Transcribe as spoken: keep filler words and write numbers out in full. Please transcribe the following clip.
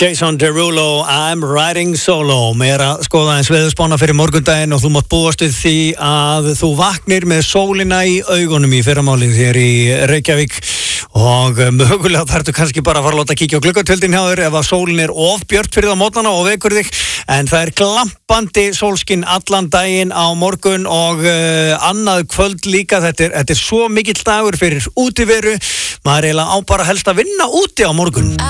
Jason Derulo, I'm riding solo. Mér að skoða eins veðurspána fyrir morgundaginn og þú mátt búast við því að þú vaknir með sólina í augunum í fyrramálið hér í Reykjavík og mögulega þarftu kannski bara að fara að láta kíkja á gluggatjöldin hjá þér ef að sólin er of björt fyrir það mótnana og vekur þig, en það er glampandi sólskinn allan daginn á morgun og uh, annað kvöld líka. Þetta er, þetta er svo mikill dagur fyrir útiveru, maður eiginlega á bara helst að vinna úti á morgun.